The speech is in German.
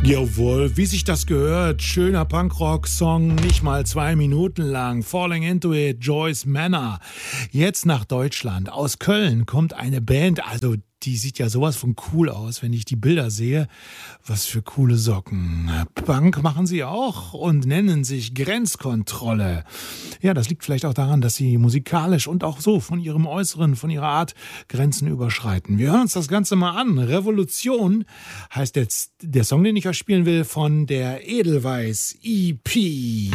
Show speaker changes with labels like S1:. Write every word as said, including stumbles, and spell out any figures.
S1: Jawohl, wie sich das gehört. Schöner Punkrock-Song, nicht mal zwei Minuten lang. Falling Into It, Joyce Manor. Jetzt nach Deutschland. Aus Köln kommt eine Band, also die sieht ja sowas von cool aus, wenn ich die Bilder sehe. Was für coole Socken. Punk machen sie auch und nennen sich Grenzkontrolle. Ja, das liegt vielleicht auch daran, dass sie musikalisch und auch so von ihrem Äußeren, von ihrer Art Grenzen überschreiten. Wir hören uns das Ganze mal an. Revolution heißt jetzt der Song, den ich euch spielen will, von der Edelweiss E P.